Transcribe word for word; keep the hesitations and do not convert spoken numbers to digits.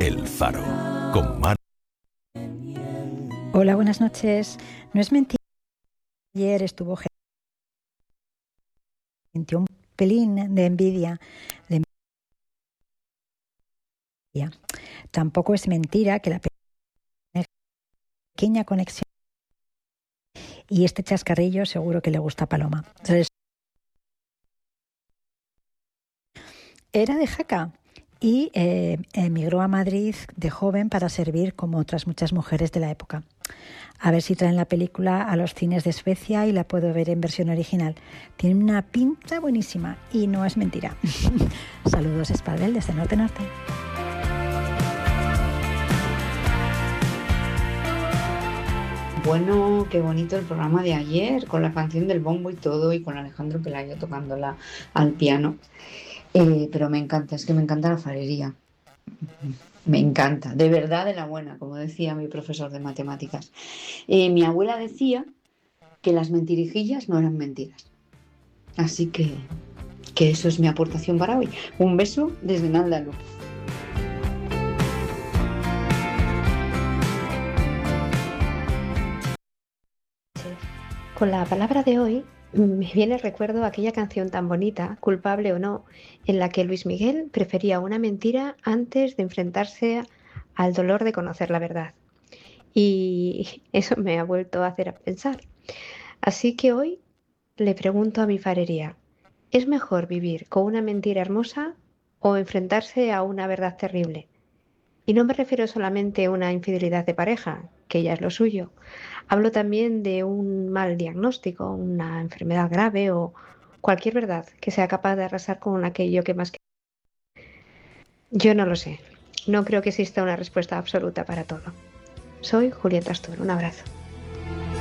El Faro, con Mar. Hola, buenas noches. No es mentira. Ayer estuvo sintió un pelín de envidia. De envidia. Tampoco es mentira que la pequeña conexión y este chascarrillo seguro que le gusta a Paloma. Era de Jaca y eh, emigró a Madrid de joven para servir como otras muchas mujeres de la época. A ver si traen la película a los cines de Suecia y la puedo ver en versión original. Tiene una pinta buenísima y no es mentira. Saludos, Espadel, desde Norte Norte. Bueno, qué bonito el programa de ayer, con la canción del bombo y todo, y con Alejandro Pelayo tocándola al piano. Eh, pero me encanta, es que me encanta la farería. Me encanta, de verdad de la buena, como decía mi profesor de matemáticas. Eh, mi abuela decía que las mentirijillas no eran mentiras. Así que, que eso es mi aportación para hoy. Un beso desde Nándalo. Con la palabra de hoy me viene el recuerdo aquella canción tan bonita, Culpable o no, en la que Luis Miguel prefería una mentira antes de enfrentarse al dolor de conocer la verdad. Y eso me ha vuelto a hacer pensar. Así que hoy le pregunto a mi farería, ¿es mejor vivir con una mentira hermosa o enfrentarse a una verdad terrible? Y no me refiero solamente a una infidelidad de pareja, que ya es lo suyo. Hablo también de un mal diagnóstico, una enfermedad grave o cualquier verdad que sea capaz de arrasar con aquello que más... Yo no lo sé. No creo que exista una respuesta absoluta para todo. Soy Julieta Astor. Un abrazo.